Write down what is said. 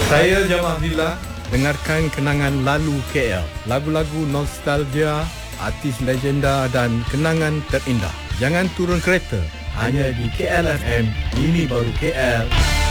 Saya Jamal Abdillah. Dengarkan kenangan lalu KL, lagu-lagu nostalgia, artis legenda dan kenangan terindah. Jangan turun kereta, hanya di KLFM. Ini baru KL.